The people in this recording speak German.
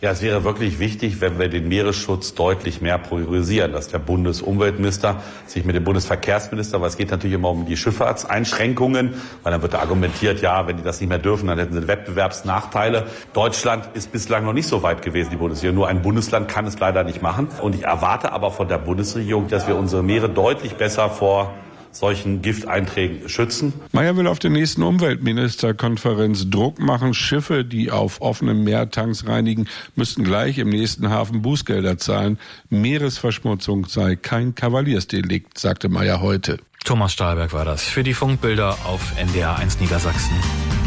Ja, es wäre wirklich wichtig, wenn wir den Meeresschutz deutlich mehr priorisieren, dass der Bundesumweltminister sich mit dem Bundesverkehrsminister, weil es geht natürlich immer um die Schifffahrtseinschränkungen, weil dann wird da argumentiert, ja, wenn die das nicht mehr dürfen, dann hätten sie Wettbewerbsnachteile. Deutschland ist bislang noch nicht so weit gewesen, die Bundesregierung. Nur ein Bundesland kann es leider nicht machen. Und ich erwarte aber von der Bundesregierung, dass wir unsere Meere deutlich besser vor solchen Gifteinträgen schützen. Mayer will auf der nächsten Umweltministerkonferenz Druck machen. Schiffe, die auf offenem Meer Tanks reinigen, müssten gleich im nächsten Hafen Bußgelder zahlen. Meeresverschmutzung sei kein Kavaliersdelikt, sagte Mayer heute. Thomas Stahlberg war das für die Funkbilder auf NDR 1 Niedersachsen.